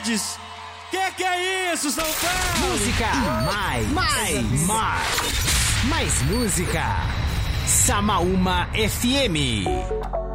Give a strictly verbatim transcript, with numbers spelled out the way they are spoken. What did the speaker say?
Guedes. Que que é isso, São Paulo? Música e mais, mais, mais, mais música. Samaúma F M.